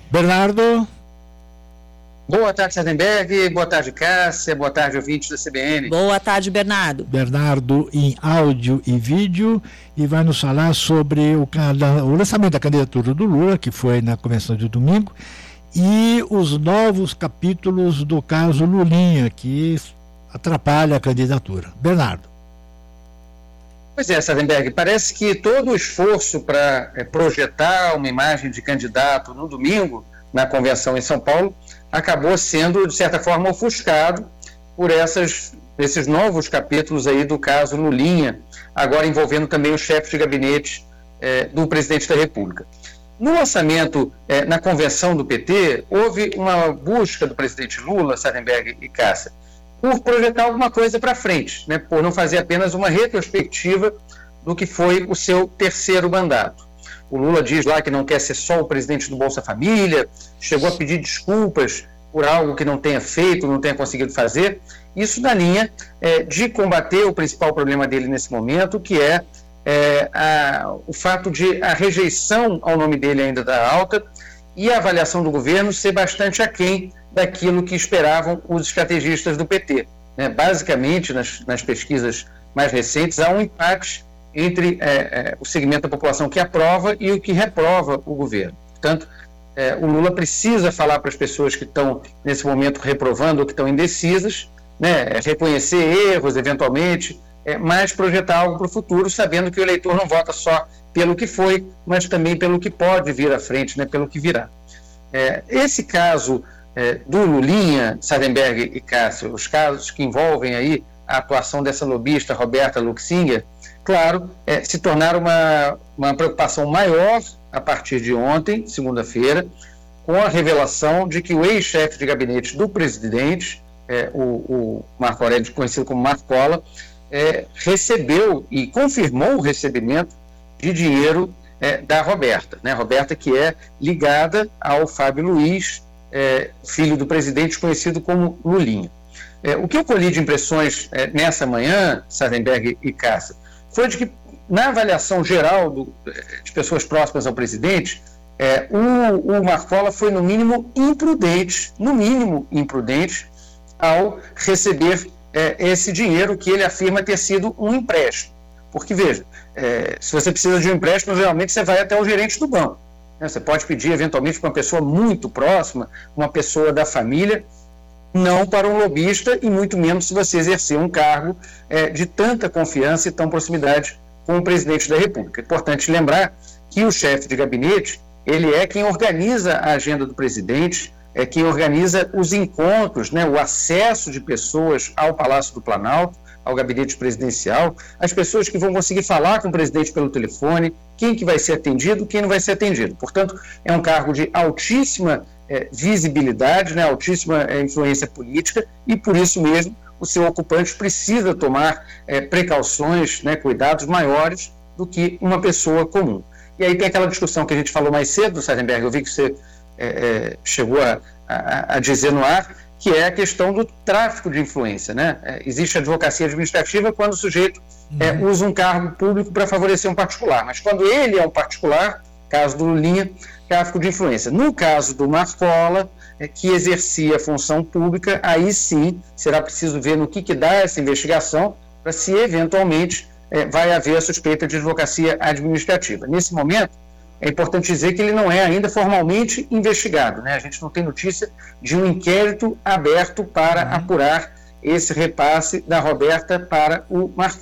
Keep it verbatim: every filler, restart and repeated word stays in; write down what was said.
Bernardo. Boa tarde, Sardenberg. Boa tarde, Cássia. Boa tarde, ouvintes da C B N. Boa tarde, Bernardo. Bernardo em áudio e vídeo, e vai nos falar sobre o, o lançamento da candidatura do Lula, que foi na convenção de domingo, e os novos capítulos do caso Lulinha, que atrapalha a candidatura. Bernardo. Pois é, Sardenberg, parece que todo o esforço para é, projetar uma imagem de candidato no domingo, na convenção em São Paulo, acabou sendo, de certa forma, ofuscado por essas, esses novos capítulos aí do caso Lulinha, agora envolvendo também o chefe de gabinete é, do presidente da República. No lançamento, é, na convenção do P T, houve uma busca do presidente Lula, Sardenberg e Cássia, por projetar alguma coisa para frente, né, por não fazer apenas uma retrospectiva do que foi o seu terceiro mandato. O Lula diz lá que não quer ser só o presidente do Bolsa Família, chegou a pedir desculpas por algo que não tenha feito, não tenha conseguido fazer. Isso na linha é, de combater o principal problema dele nesse momento, que é, é a, o fato de a rejeição ao nome dele ainda dar alta e a avaliação do governo ser bastante aquém daquilo que esperavam os estrategistas do P T. Né? Basicamente, nas, nas pesquisas mais recentes, há um empate entre é, é, o segmento da população que aprova e o que reprova o governo. Portanto, é, o Lula precisa falar para as pessoas que estão, nesse momento, reprovando ou que estão indecisas, né, reconhecer erros, eventualmente, é, mas projetar algo para o futuro, sabendo que o eleitor não vota só pelo que foi, mas também pelo que pode vir à frente, né, pelo que virá. É, esse caso é, do Lulinha, Sardenberg e Cássio, os casos que envolvem aí a atuação dessa lobista, Roberta Luxinger, claro, é, se tornaram uma, uma preocupação maior a partir de ontem, segunda-feira, com a revelação de que o ex-chefe de gabinete do presidente, é, o, o Marco Aurélio, conhecido como Marcola, é, recebeu e confirmou o recebimento de dinheiro é, da Roberta, né? Roberta, que é ligada ao Fábio Luiz, é, filho do presidente, conhecido como Lulinha. É, o que eu colhi de impressões é, nessa manhã, Sardenberg e Cássia, foi de que, na avaliação geral do, de pessoas próximas ao presidente, é, o, o Marcola foi, no mínimo, imprudente, no mínimo imprudente, ao receber é, esse dinheiro que ele afirma ter sido um empréstimo. Porque, veja, é, se você precisa de um empréstimo, geralmente você vai até o gerente do banco. Né? Você pode pedir, eventualmente, para uma pessoa muito próxima, uma pessoa da família, não para um lobista, e muito menos se você exercer um cargo é, de tanta confiança e tão proximidade com o presidente da República. É importante lembrar que o chefe de gabinete, ele é quem organiza a agenda do presidente, é quem organiza os encontros, né, o acesso de pessoas ao Palácio do Planalto, ao gabinete presidencial, as pessoas que vão conseguir falar com o presidente pelo telefone, quem que vai ser atendido, quem não vai ser atendido. Portanto, é um cargo de altíssima É, visibilidade, né, altíssima é, influência política, e por isso mesmo o seu ocupante precisa tomar é, precauções, né, cuidados maiores do que uma pessoa comum. E aí tem aquela discussão que a gente falou mais cedo, Sardenberg, eu vi que você é, é, chegou a, a, a dizer no ar, que é a questão do tráfico de influência. Né? É, existe advocacia administrativa quando o sujeito é, usa um cargo público para favorecer um particular, mas quando ele é um particular, caso do Lulinha, tráfico de influência. No caso do Marcola, é, que exercia função pública, aí sim será preciso ver no que, que dá essa investigação, para se eventualmente é, vai haver a suspeita de advocacia administrativa. Nesse momento, é importante dizer que ele não é ainda formalmente investigado, né? A gente não tem notícia de um inquérito aberto para apurar esse repasse da Roberta para o Marcola.